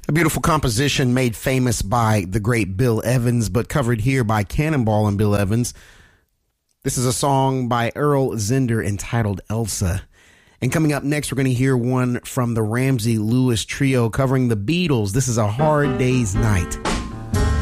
A beautiful composition made famous by the great Bill Evans, but covered here by Cannonball and Bill Evans. This is a song by Earl Zender entitled Elsa. And coming up next, we're going to hear one from the Ramsey Lewis Trio covering the Beatles. This is A Hard Day's Night.